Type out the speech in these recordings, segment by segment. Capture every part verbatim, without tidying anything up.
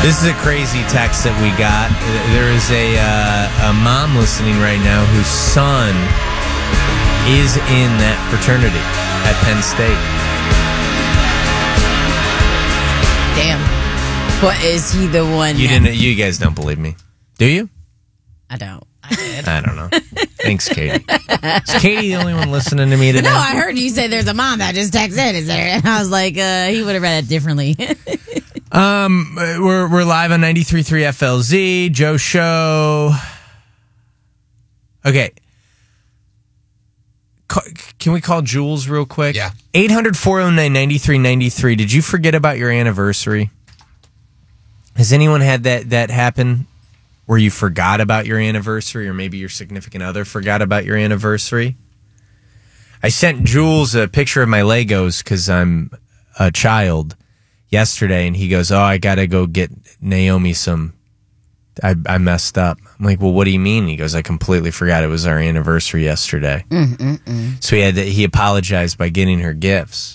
This is a crazy text that we got. There is a uh, a mom listening right now whose son is in that fraternity at Penn State. Damn. What is he the one? You didn't. You guys don't believe me, do you? I don't. I did. I don't know. Thanks, Katie. Is Katie the only one listening to me today? No, I heard you say there's a mom that just texted in. Is there? And I was like, uh, he would have read it differently. Um, we're we're live on ninety-three point three F L Z, Joe Show. Okay. Ca- Can we call Jules real quick? Yeah. eight hundred, four oh nine, ninety-three ninety-three. Did you forget about your anniversary? Has anyone had that, that happen where you forgot about your anniversary, or maybe your significant other forgot about your anniversary? I sent Jules a picture of my Legos because I'm a child yesterday, and he goes, oh, I got to go get Naomi some. I, I messed up. I'm like, well, what do you mean? He goes, I completely forgot it was our anniversary yesterday. Mm-mm-mm. So he had to, he apologized by getting her gifts.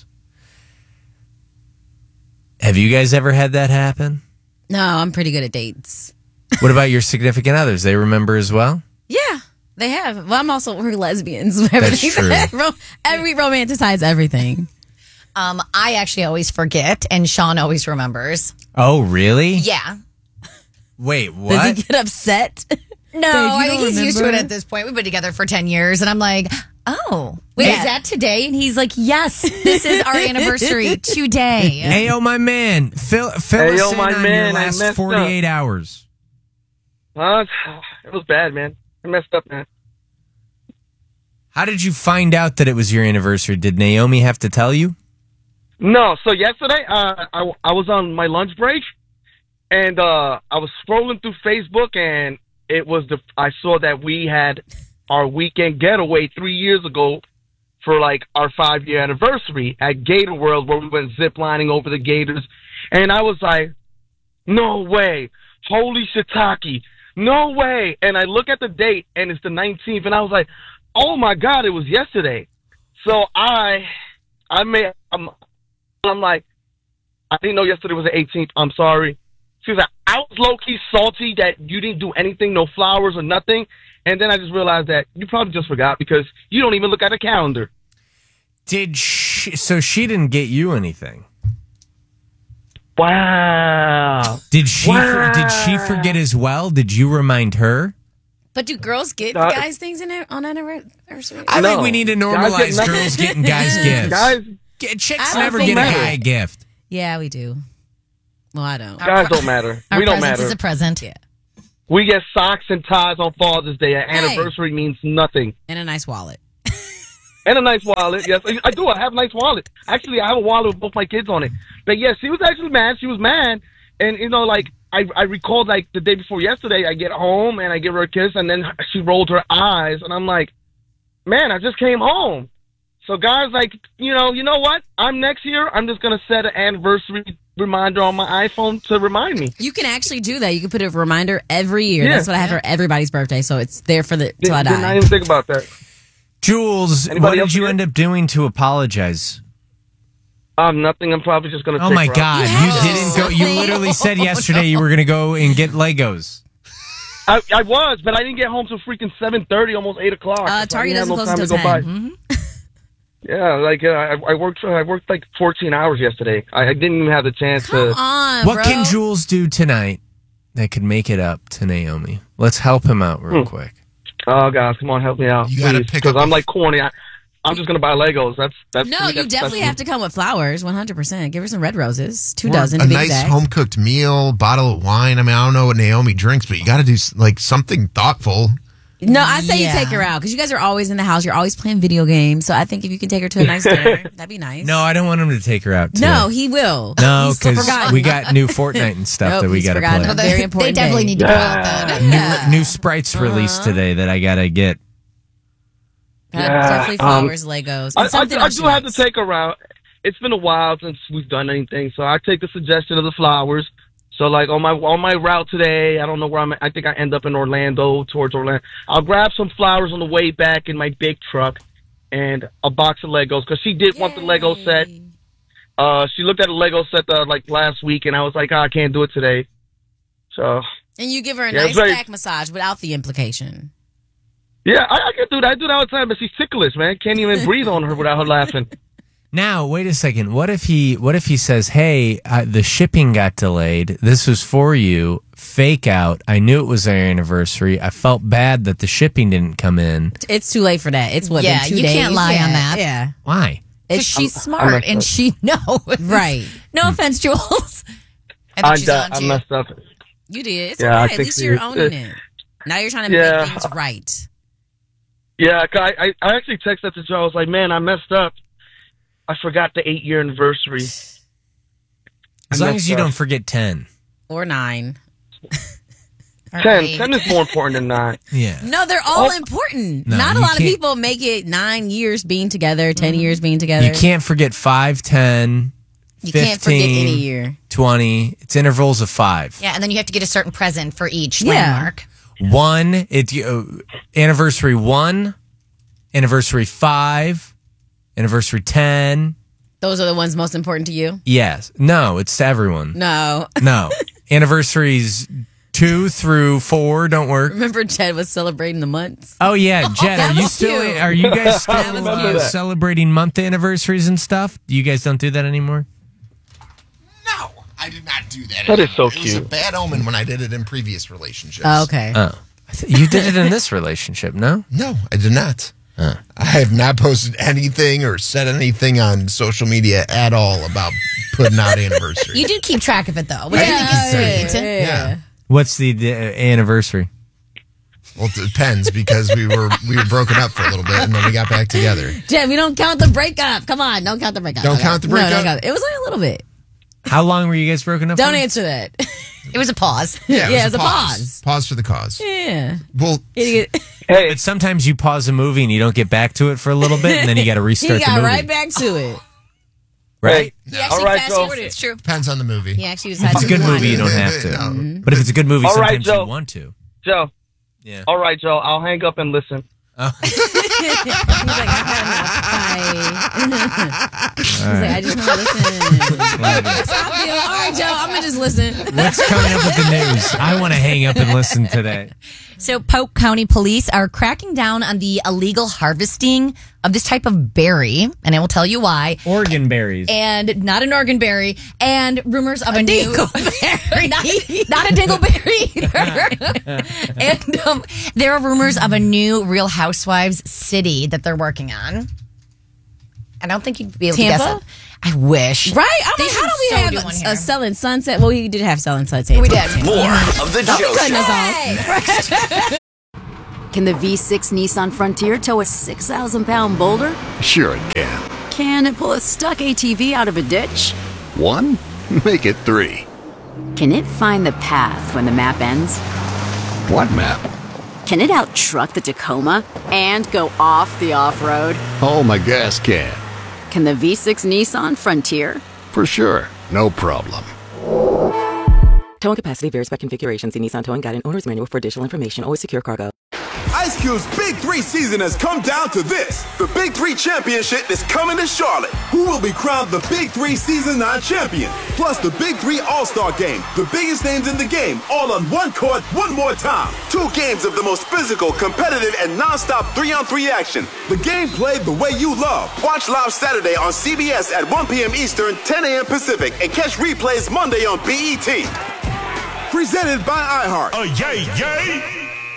Have you guys ever had that happen? No, I'm pretty good at dates. What about your significant others? They remember as well? Yeah, they have. Well, I'm also, we're lesbians. That's true. Every romanticize everything. Um, I actually always forget, and Sean always remembers. Oh, really? Yeah. Wait, Does what? he get upset? No, Babe, you I think don't he's used to it remember? at this point. We've been together for ten years, and I'm like, oh, wait, Yeah. is that today? And he's like, yes, this is our anniversary today. Hey, yo, my man. Fill, fill Hey, us yo, in my on man, your I last messed forty-eight hours. Uh, it was bad, man. I messed up, man. How did you find out that it was your anniversary? Did Naomi have to tell you? No, so yesterday, uh, I, I was on my lunch break, and uh, I was scrolling through Facebook, and it was the I saw that we had our weekend getaway three years ago for like our five year anniversary at Gator World, where we went ziplining over the gators, and I was like, no way, holy shiitake, no way, and I look at the date, and it's the nineteenth, and I was like, oh my god, it was yesterday. So I, I made, I'm. I'm like, I didn't know yesterday was the eighteenth. I'm sorry. She was like, I was low-key salty that you didn't do anything, no flowers or nothing. And then I just realized that you probably just forgot because you don't even look at a calendar. Did she, so she didn't get you anything? Wow. Did she Wow. did she forget as well? Did you remind her? But do girls get Uh, guys things in it on anniversary? I No. think we need to Guys normalize get nothing. girls getting guys gifts. Guys, Get, chicks I don't never think get a so. guy a gift. Yeah, we do. Well, I don't. guys don't matter. Our We don't presence matter. is a present. Yeah. We get socks and ties on Father's Day. An anniversary means nothing. And a nice wallet. And a nice wallet. Yes, I I do. I have a nice wallet. Actually, I have a wallet with both my kids on it. But yes, she was actually mad. She was mad. And, you know, like, I, I recalled, like, the day before yesterday, I get home and I give her a kiss, and then she rolled her eyes. And I'm like, man, I just came home. So guys, like, you know, you know what? I'm next year. I'm just going to set an anniversary reminder on my iPhone to remind me. You can actually do that. You can put a reminder every year. Yeah. That's what I have for everybody's birthday. So it's there for the till I Did, did not die. even think about that. Jules, Anybody what did else you forget? end up doing to apologize? Um, nothing. I'm probably just going to Oh take my her out. God, You you have didn't go. You something. literally said yesterday you were going to go and get Legos. I, I was, but I didn't get home till freaking seven thirty, almost eight o'clock. Uh, So I Target didn't doesn't have close no until time to go ten. by. Mhm. Yeah, like uh, I, I worked. I worked like fourteen hours yesterday. I, I didn't even have the chance Come to. on, What bro. can Jules do tonight that could make it up to Naomi? Let's help him out real Hmm. quick. Oh guys, come on, help me out, You gotta please, pick because up I'm a- like corny. I, I'm just gonna buy Legos. That's that's. No, that's, you definitely that's, have to come with flowers, one hundred percent. Give her some red roses, two Or dozen a to be nice exact. home cooked meal, bottle of wine. I mean, I don't know what Naomi drinks, but you got to do like something thoughtful. No, I say Yeah. you take her out because you guys are always in the house. You're always playing video games. So I think if you can take her to a nice dinner, that'd be nice. No, I don't want him to take her out. Today. No, he will. no, He's still because forgotten. we got new Fortnite and stuff Nope, that we he's got to play. forgotten. They, Very they important definitely day. need to go out then. New, new sprites released today that I gotta get. Uh, Yeah, definitely um, flowers, Legos. I, and something I, I else do she have to likes. take her out. It's been a while since we've done anything, so I take the suggestion of the flowers. So like on my on my route today, I don't know where I'm at. I think I end up in Orlando, towards Orlando. I'll grab some flowers on the way back in my big truck and a box of Legos because she did want the Lego set. Uh, she looked at a Lego set uh, like last week, and I was like, oh, I can't do it today. So And you give her a Yeah, nice it's very- back massage without the implication. yeah, I, I can do that. I do that all the time, but she's ticklish, man. Can't even breathe on her without her laughing. Now, wait a second. What if he? What if he says, "Hey, uh, the shipping got delayed. This was for you. Fake out. I knew it was our anniversary. I felt bad that the shipping didn't come in. It's too late for that. It's what Yeah, been two you days? can't lie yeah, on that. Yeah, Why? Because It's- she's I smart messed and up. she knows. Right. No offense, Jules. I think I, she's uh, on I to you. messed up. You did. It's Yeah, I okay. At think least she you're is. owning it. Now you're trying to Yeah. make things right. Yeah, 'cause I, I, I actually texted to Joe. I was like, man, I messed up. I forgot the eight year anniversary. As I long messed as you up. don't forget ten. Or nine. All ten. right. ten is more important than nine. Yeah. No, they're all Oh. important. No, Not a you lot of can't- people make it nine years being together, ten years being together. You can't forget five, ten, You fifteen, can't forget any year. twenty. It's intervals of five. Yeah, and then you have to get a certain present for each Yeah. landmark. One, it's uh, anniversary one, anniversary five, anniversary ten. Those are the ones most important to you? Yes. No, it's to everyone. No. No. Anniversaries two through four don't work. Remember Jed was celebrating the months? Oh yeah, Jen, that are you was still cute. are you guys still That was uh, cute. celebrating month anniversaries and stuff? You guys don't do that anymore? No, I did not do that. That is so It was a cute. bad omen when I did it in previous relationships. Oh, okay. Oh. I th- you did it in this relationship, no? No, I did not. I have not posted anything or said anything on social media at all about putting out anniversary. You do keep track of it, though, which I think is sweet. Yeah. What's the, the anniversary? Well, it depends because we were we were broken up for a little bit and then we got back together. Jed, we don't count the breakup. Come on, don't count the breakup. Don't Okay. count the No, breakup? don't count it. It was only a little bit. How long were you guys broken up Don't for? answer that. It was a pause. Yeah, Yeah, it was a pause. Pause for the cause. Yeah. Well, Hey, But sometimes you pause a movie and you don't get back to it for a little bit, and then you got to He restart the got movie. right back to it. Right? He actually All right, fast Joe. forwarded. It's true. depends on the movie. He actually If decided it's a to good do movie, you it. don't have to. No. But if it's a good movie, All right, sometimes Joe. you want to. Joe. Yeah. All right, Joe. I'll hang up and listen. He's like, I've had enough. Bye. He's like, I just want to listen. That's how I feel. All right, Joe, I'm going to just listen. What's coming up with the news? I want to hang up and listen today. So, Polk County Police are cracking down on the illegal harvesting of this type of berry, and I will tell you why. Organ berries. And not an organ berry, and rumors of a, new dingleberry. not, not a dingleberry either. and um, there are rumors of a new Real Housewives city that they're working on. I don't think you'd be able Tampa? to guess it. I wish. Right? I'm They like, how should do we so have do one a, here. a Selling Sunset? Well, we did have Selling Sunset. We did. More of the Joe Cutting Show. us off. Can the V six Nissan Frontier tow a six thousand pound boulder? Sure it can. Can it pull a stuck A T V out of a ditch? One? Make it three. Can it find the path when the map ends? What map? Can it out-truck the Tacoma and go off the off-road? Oh, my gas can. Can the V six Nissan Frontier? For sure. No problem. Towing capacity varies by configuration. See Nissan Towing Guide and Owner's Manual for additional information. Always secure cargo. Ice Cube's Big Three season has come down to this. The Big Three Championship is coming to Charlotte. Who will be crowned the Big Three Season nine champion? Plus the Big Three All-Star Game. The biggest names in the game, all on one court, one more time. Two games of the most physical, competitive, and non-stop three-on-three action. The game played the way you love. Watch live Saturday on C B S at one p.m. Eastern, ten a.m. Pacific, and catch replays Monday on B E T. Presented by iHeart. Oh, yay, yay!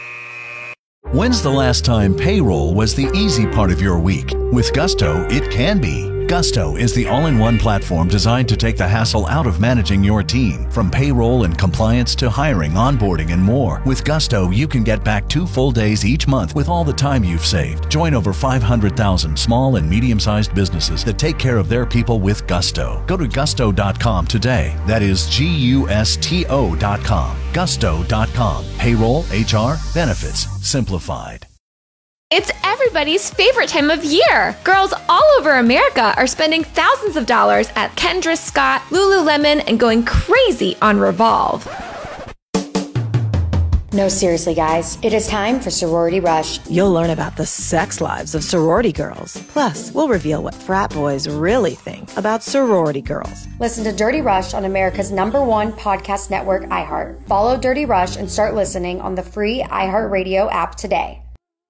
When's the last time payroll was the easy part of your week? With Gusto, it can be. Gusto is the all-in-one platform designed to take the hassle out of managing your team. From payroll and compliance to hiring, onboarding, and more. With Gusto, you can get back two full days each month with all the time you've saved. Join over five hundred thousand small and medium-sized businesses that take care of their people with Gusto. Go to gusto dot com today. That is G U S T O dot com. gusto dot com. Payroll, H R, benefits, simplified. It's everybody's favorite time of year. Girls all over America are spending thousands of dollars at Kendra Scott, Lululemon, and going crazy on Revolve. No, seriously, guys. It is time for Sorority Rush. You'll learn about the sex lives of sorority girls. Plus, we'll reveal what frat boys really think about sorority girls. Listen to Dirty Rush on America's number one podcast network, iHeart. Follow Dirty Rush and start listening on the free iHeartRadio app today.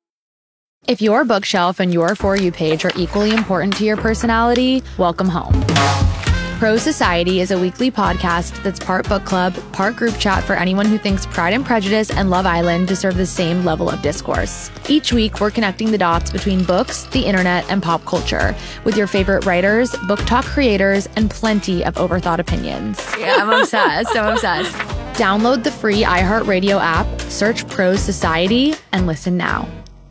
If your bookshelf and your For You page are equally important to your personality, welcome home. Pro Society is a weekly podcast that's part book club, part group chat for anyone who thinks Pride and Prejudice and Love Island deserve the same level of discourse. Each week, we're connecting the dots between books, the internet, and pop culture with your favorite writers, book talk creators, and plenty of overthought opinions. Yeah, I'm obsessed. I'm obsessed. Download the free iHeartRadio app, search Pro Society, and listen now.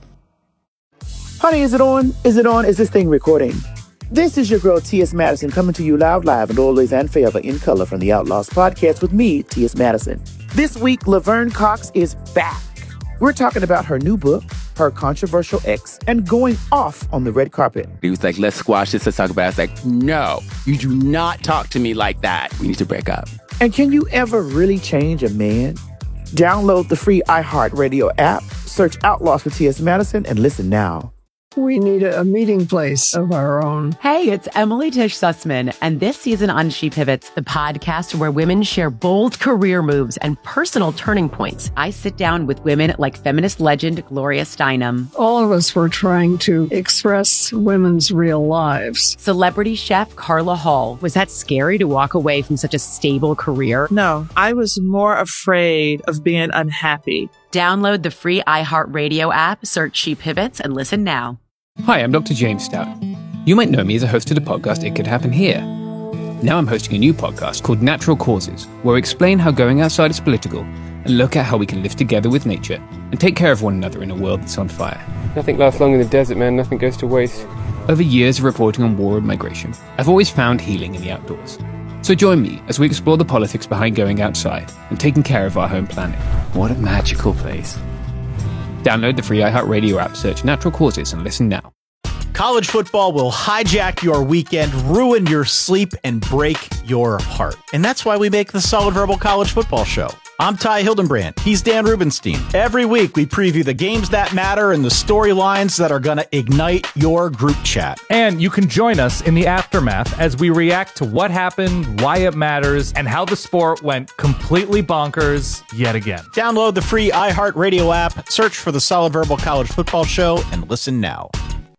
Honey, is it on? Is it on? Is this thing recording? This is your girl, T S. Madison, coming to you loud, live, and always and forever in color from the Outlaws podcast with me, T S. Madison. This week, Laverne Cox is back. We're talking about her new book, her controversial ex, and going off on the red carpet. He was like, let's squash this, let's talk about it. I was like, no, you do not talk to me like that. We need to break up. And can you ever really change a man? Download the free iHeartRadio app, search Outlaws for T S. Madison, and listen now. We need a meeting place of our own. Hey, it's Emily Tish Sussman, and this season on She Pivots, the podcast where women share bold career moves and personal turning points. I sit down with women like feminist legend Gloria Steinem. All of us were trying to express women's real lives. Celebrity chef Carla Hall. Was that scary to walk away from such a stable career? No, I was more afraid of being unhappy. Download the free iHeartRadio app, search She Pivots, and listen now. Hi, I'm Doctor James Stout. You might know me as a host of the podcast It Could Happen Here. Now I'm hosting a new podcast called Natural Causes, where we explain how going outside is political and look at how we can live together with nature and take care of one another in a world that's on fire. Nothing lasts long in the desert, man. Nothing goes to waste. Over years of reporting on war and migration, I've always found healing in the outdoors. So join me as we explore the politics behind going outside and taking care of our home planet. What a magical place. Download the free iHeartRadio app, search Natural Causes, and listen now. College football will hijack your weekend, ruin your sleep, and break your heart. And that's why we make the Solid Verbal College Football Show. I'm Ty Hildenbrand. He's Dan Rubenstein. Every week, we preview the games that matter and the storylines that are going to ignite your group chat. And you can join us in the aftermath as we react to what happened, why it matters, and how the sport went completely bonkers yet again. Download the free iHeartRadio app, search for the Solid Verbal College Football Show, and listen now.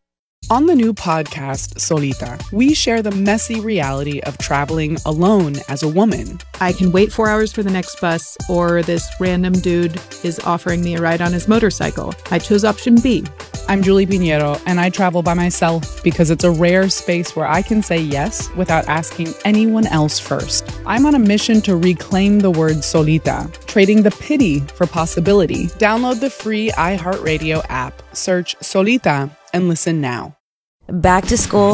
On the new podcast, Solita, we share the messy reality of traveling alone as a woman. I can wait four hours for the next bus, or this random dude is offering me a ride on his motorcycle. I chose option B. I'm Julie Pinheiro, and I travel by myself because it's a rare space where I can say yes without asking anyone else first. I'm on a mission to reclaim the word solita, trading the pity for possibility. Download the free iHeartRadio app, search Solita, and listen now. Back to school